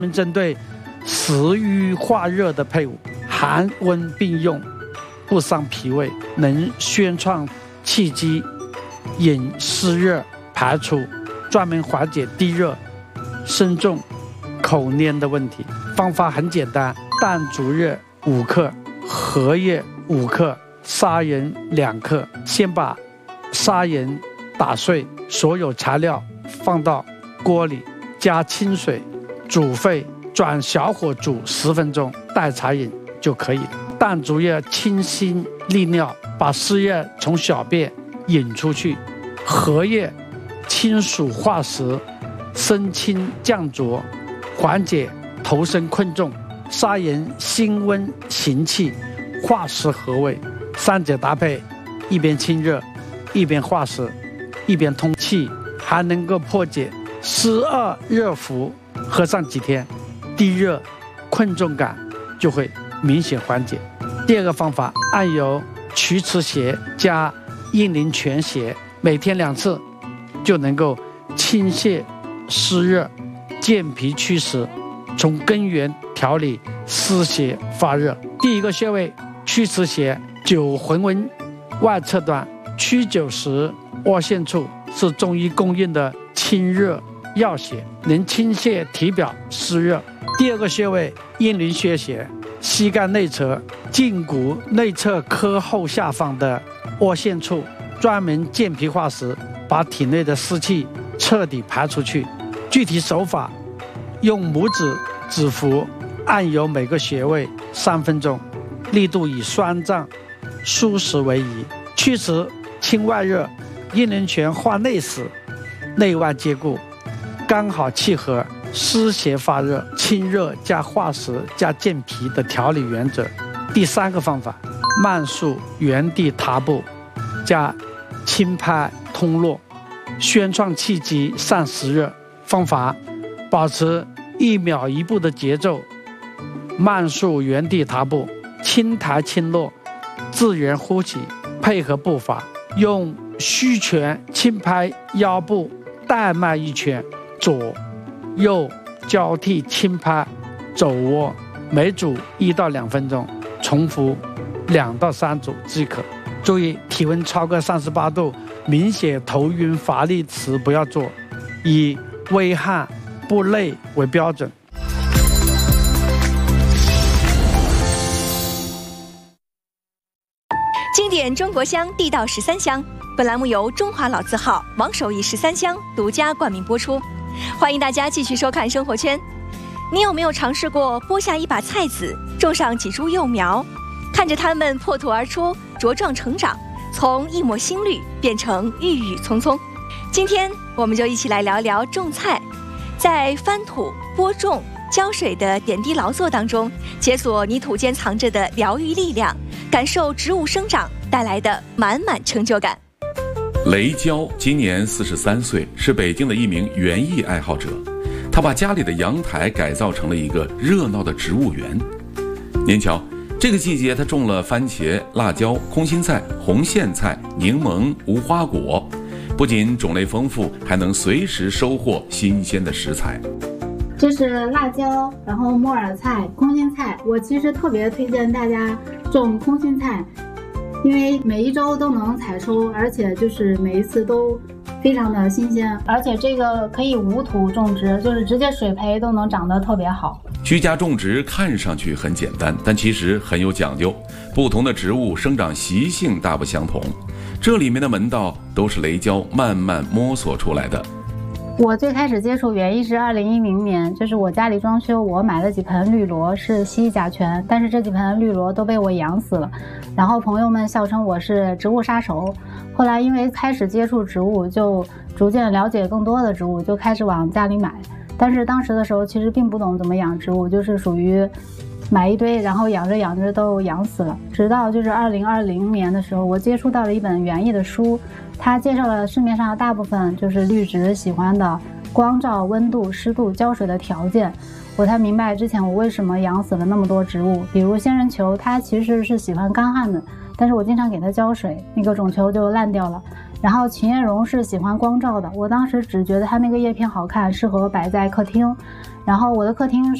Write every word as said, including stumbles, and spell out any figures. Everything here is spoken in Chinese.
针对食欲化热的配伍，寒温并用，不伤脾胃，能宣创气机，引湿热排出，专门缓解低热、身重、口黏的问题。方法很简单，淡竹叶五克，荷叶五克，砂仁两克。先把砂仁打碎，所有材料放到锅里，加清水煮沸，转小火煮十分钟，代茶饮就可以了。淡竹叶清新利尿，把湿液从小便引出去；荷叶清暑化食，生清降浊，缓解头身困重；砂仁辛温行气，化湿和胃。三者搭配，一边清热，一边化湿，一边通气，还能够破解湿恶热伏。喝上几天，低热困重感就会明显缓解。第二个方法，按油祛湿邪加阴陵泉邪，每天两次，就能够清泻湿热，健脾祛湿，从根源调理湿邪发热。第一个穴位祛湿邪，九魂纹外侧端曲九十窝线处，是中医公认的清热药穴，能清泻体表湿热。第二个穴位阴陵穴穴，膝盖内侧胫骨内侧髁后下方的窝线处，专门健脾化湿，把体内的湿气彻底排出去。具体手法，用拇指指腹按揉每个穴位三分钟，力度以酸胀舒适为宜。祛湿清外热，阴陵泉化内湿，内外兼顾，刚好契合湿邪发热、清热加化湿加健脾的调理原则。第三个方法，慢速原地踏步加轻拍通络，宣创气机，散湿热。方法，保持一秒一步的节奏，慢速原地踏步，轻抬轻落，自然呼吸，配合步伐，用虚拳轻拍腰部带脉一圈，左右交替轻拍肘窝，每组一到两分钟，重复两到三组即可。注意体温超过三十八度，明显头晕乏力时不要做，以微汗不累为标准。 经典中国香，地道十三香。本栏目由中华老字号王守义十三香独家冠名播出。欢迎大家继续收看生活圈。你有没有尝试过播下一把菜籽，种上几株幼苗，看着它们破土而出，茁壮成长，从一抹新绿变成郁郁葱葱。今天我们就一起来聊聊种菜，在翻土、播种、浇水的点滴劳作当中，解锁泥土间藏着的疗愈力量，感受植物生长带来的满满成就感。 雷娇今年四十三岁，是北京的一名园艺爱好者。他把家里的阳台改造成了一个热闹的植物园。您瞧，这个季节他种了番茄、辣椒、空心菜、红苋菜、柠檬、无花果，不仅种类丰富，还能随时收获新鲜的食材。 这是辣椒，然后木耳菜、空心菜。我其实特别推荐大家种空心菜，因为每一周都能采收，而且就是每一次都非常的新鲜，而且这个可以无土种植，就是直接水培都能长得特别好。 居家种植看上去很简单，但其实很有讲究，不同的植物生长习性大不相同，这里面的门道都是雷娇慢慢摸索出来的。 我最开始接触园艺是二零一零年，就是我家里装修，我买了几盆绿萝，是西甲醛，但是这几盆绿萝都被我养死了，然后朋友们笑称我是植物杀手。后来因为开始接触植物，就逐渐了解更多的植物，就开始往家里买。但是当时的时候其实并不懂怎么养植物，就是属于买一堆，然后养着养着都养死了。直到就是二零二零年的时候，我接触到了一本园艺的书，它介绍了市面上大部分就是绿植喜欢的光照、温度、湿度、浇水的条件，我才明白之前我为什么养死了那么多植物。比如仙人球，它其实是喜欢干旱的，但是我经常给它浇水，那个种球就烂掉了。然后琴叶榕是喜欢光照的，我当时只觉得它那个叶片好看，适合摆在客厅。 然后我的客厅